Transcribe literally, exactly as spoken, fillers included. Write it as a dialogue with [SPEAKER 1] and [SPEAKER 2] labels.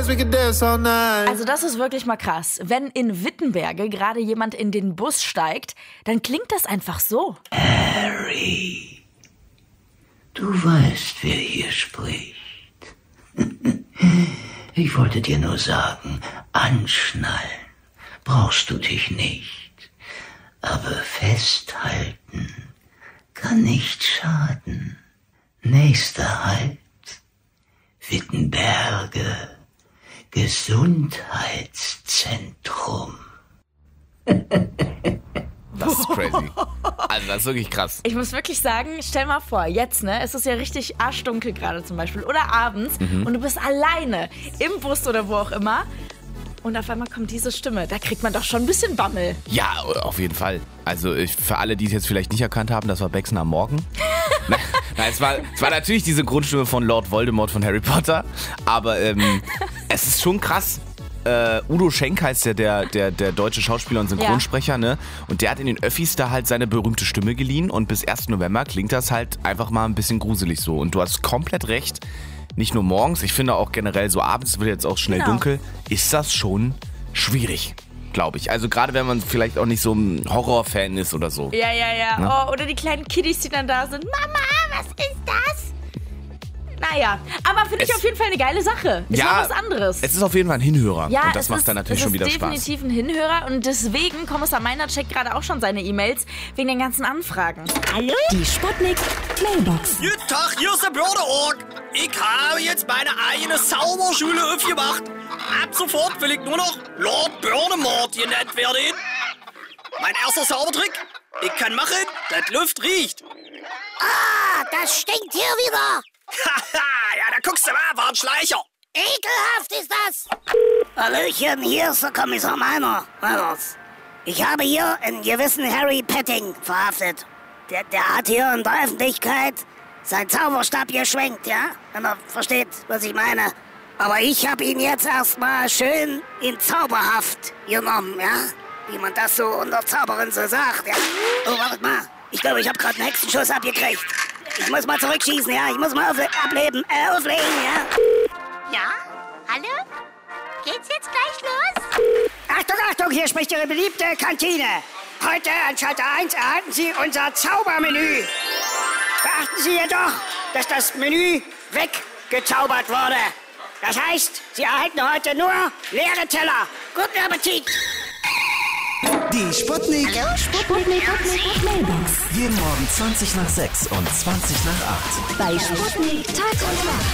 [SPEAKER 1] dance, we can dance all night.
[SPEAKER 2] Also das ist wirklich mal krass. Wenn in Wittenberge gerade jemand in den Bus steigt, dann klingt das einfach so.
[SPEAKER 3] Harry, du weißt, wer hier spricht. Ich wollte dir nur sagen, anschnallen brauchst du dich nicht. Aber festhalten kann nicht schaden. Nächster Halt, Wittenberge, Gesundheitszentrum.
[SPEAKER 4] Das ist crazy. Also das ist wirklich krass.
[SPEAKER 2] Ich muss wirklich sagen, stell mal vor, jetzt, ne, es ist ja richtig arschdunkel gerade zum Beispiel oder abends mhm. und du bist alleine im Bus oder wo auch immer und auf einmal kommt diese Stimme. Da kriegt man doch schon ein bisschen Bammel.
[SPEAKER 4] Ja, auf jeden Fall. Also ich, für alle, die es jetzt vielleicht nicht erkannt haben, das war Bexen am Morgen. Nein, es war, es war natürlich die Synchronstimme von Lord Voldemort von Harry Potter, aber ähm, es ist schon krass. Uh, Udo Schenk heißt ja der, der, der deutsche Schauspieler und Synchronsprecher, ja. ne? Und der hat in den Öffis da halt seine berühmte Stimme geliehen und bis ersten November klingt das halt einfach mal ein bisschen gruselig so. Und du hast komplett recht, nicht nur morgens, ich finde auch generell so abends, wird jetzt auch schnell genau. dunkel, ist das schon schwierig, glaube ich. Also gerade wenn man vielleicht auch nicht so ein Horrorfan ist oder so.
[SPEAKER 2] Ja, ja, ja.
[SPEAKER 4] Ne?
[SPEAKER 2] Oh, oder die kleinen Kiddies, die dann da sind. Mama, was ist das? Naja, aber finde ich auf jeden Fall eine geile Sache. Ist
[SPEAKER 4] ja,
[SPEAKER 2] mal was anderes.
[SPEAKER 4] Es ist auf jeden Fall ein Hinhörer.
[SPEAKER 2] Ja,
[SPEAKER 4] und das macht
[SPEAKER 2] ist,
[SPEAKER 4] dann natürlich schon wieder Spaß.
[SPEAKER 2] Es ist definitiv ein Hinhörer und deswegen Kommissar Meiner checkt gerade auch schon seine E-Mails wegen den ganzen Anfragen.
[SPEAKER 5] Hallo? Die Sputnik Mailbox.
[SPEAKER 6] Guten Tag, hier ist der Börderorg. Ich habe jetzt meine eigene Zauberschule aufgemacht. Ab sofort will ich nur noch Lord Börnemort genannt werden. Mein erster Zaubertrick. Ich kann machen, dass Luft riecht.
[SPEAKER 5] Ah, das stinkt hier wieder.
[SPEAKER 6] Haha, ja, da guckst du mal, war ein Schleicher.
[SPEAKER 5] Ekelhaft ist das. Hallöchen, hier ist der Kommissar Meiner. Ich habe hier einen gewissen Harry Petting verhaftet. Der, der hat hier in der Öffentlichkeit seinen Zauberstab geschwenkt, ja? Wenn er versteht, was ich meine. Aber ich habe ihn jetzt erstmal schön in Zauberhaft genommen, ja? Wie man das so unter Zauberin so sagt, ja? Oh, wartet mal. Ich glaube, ich habe gerade einen Hexenschuss abgekriegt. Ich muss mal zurückschießen, ja? Ich muss mal aufle- ableben, äh, auflegen, ja?
[SPEAKER 7] Ja? Hallo? Geht's jetzt gleich los?
[SPEAKER 5] Achtung, Achtung, hier spricht Ihre beliebte Kantine. Heute an Schalter eins erhalten Sie unser Zaubermenü. Beachten Sie jedoch, dass das Menü weggezaubert wurde. Das heißt, Sie erhalten heute nur leere Teller. Guten Appetit!
[SPEAKER 8] Die Sputnik.
[SPEAKER 5] Hallo, Sputnik.
[SPEAKER 8] Sputnik. Mailbox. Jeden Morgen zwanzig nach sechs und zwanzig nach acht.
[SPEAKER 5] Bei Sputnik Tag und Nacht.